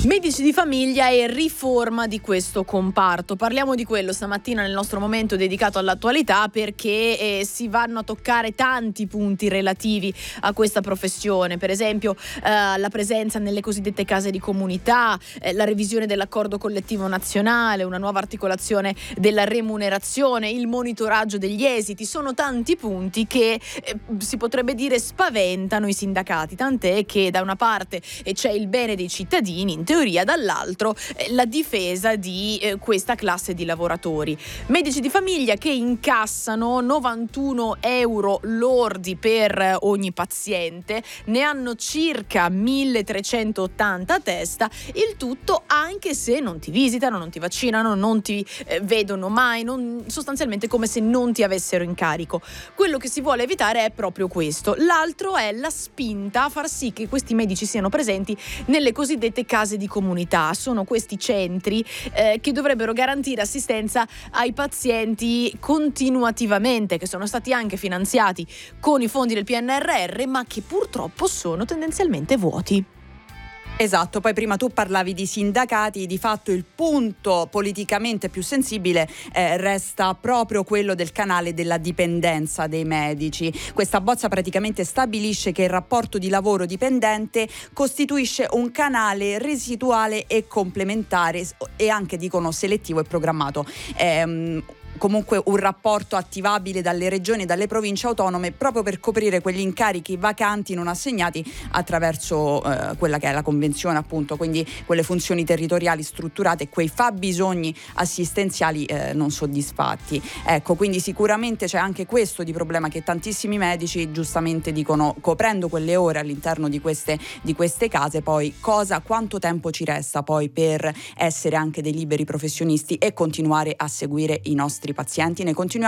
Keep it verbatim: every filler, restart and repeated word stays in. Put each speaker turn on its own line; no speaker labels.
Medici di famiglia e riforma di questo comparto. Parliamo di quello stamattina nel nostro momento dedicato all'attualità, perché eh, si vanno a toccare tanti punti relativi a questa professione. Per esempio eh, la presenza nelle cosiddette case di comunità, eh, la revisione dell'accordo collettivo nazionale, una nuova articolazione della remunerazione, il monitoraggio degli esiti. Sono tanti punti che eh, si potrebbe dire spaventano i sindacati, tant'è che da una parte eh, c'è il bene dei cittadini, in teoria, dall'altro eh, la difesa di eh, questa classe di lavoratori. Medici di famiglia che incassano novantuno euro lordi per eh, ogni paziente, ne hanno circa milletrecentottanta a testa, il tutto anche se non ti visitano, non ti vaccinano, non ti eh, vedono mai, non, sostanzialmente come se non ti avessero in carico. Quello che si vuole evitare è proprio questo. L'altro è la spinta a far sì che questi medici siano presenti nelle cosiddette case di comunità. Sono questi centri eh, che dovrebbero garantire assistenza ai pazienti continuativamente, che sono stati anche finanziati con i fondi del P N R R, ma che purtroppo sono tendenzialmente vuoti.
Esatto, poi prima tu parlavi di sindacati, di fatto il punto politicamente più sensibile eh, resta proprio quello del canale della dipendenza dei medici. Questa bozza praticamente stabilisce che il rapporto di lavoro dipendente costituisce un canale residuale e complementare e anche, dicono, selettivo e programmato. Ehm, comunque un rapporto attivabile dalle regioni e dalle province autonome proprio per coprire quegli incarichi vacanti non assegnati attraverso eh, quella che è la convenzione, appunto, quindi quelle funzioni territoriali strutturate, quei fabbisogni assistenziali eh, non soddisfatti. Ecco, quindi sicuramente c'è anche questo di problema, che tantissimi medici giustamente dicono, coprendo quelle ore all'interno di queste, di queste case, poi cosa, quanto tempo ci resta poi per essere anche dei liberi professionisti e continuare a seguire i nostri pazienti. Ne continuiamo